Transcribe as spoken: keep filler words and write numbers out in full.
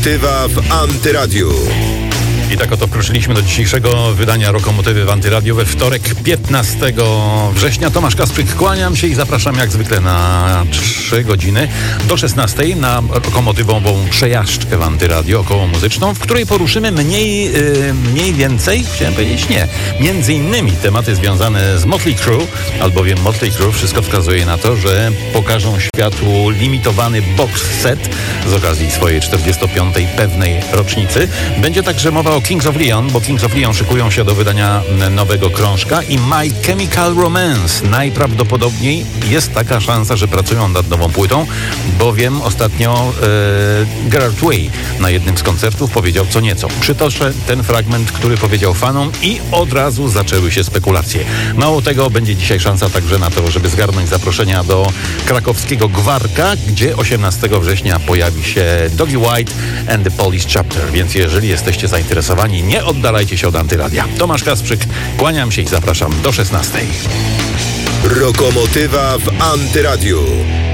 Lokomotywa w Antyradiu. I tak oto wkroczyliśmy do dzisiejszego wydania Lokomotywy w Antyradiu we wtorek, piętnastego września. Tomasz Kasprzyk, kłaniam się i zapraszam jak zwykle na trzy godziny do szesnastej na lokomotywową przejażdżkę w Antyradiu około muzyczną, w której poruszymy mniej, yy, mniej więcej, chciałem powiedzieć nie, między innymi tematy związane z Motley Crue, albowiem Motley Crue wszystko wskazuje na to, że pokażą światu limitowany box set z okazji swojej czterdziestopiątej pewnej rocznicy. Będzie także mowa o Kings of Leon, bo Kings of Leon szykują się do wydania nowego krążka i My Chemical Romance. Najprawdopodobniej jest taka szansa, że pracują nad nową płytą, bowiem ostatnio e, Gerard Way na jednym z koncertów powiedział co nieco. Przytoczę ten fragment, który powiedział fanom i od razu zaczęły się spekulacje. Mało tego, będzie dzisiaj szansa także na to, żeby zgarnąć zaproszenia do krakowskiego Gwarka, gdzie osiemnastego września pojawi się Doggy White and the Police Chapter, więc jeżeli jesteście zainteresowani, nie oddalajcie się od Antyradia. Tomasz Kasprzyk, kłaniam się i zapraszam do szesnastej. Lokomotywa w Antyradiu.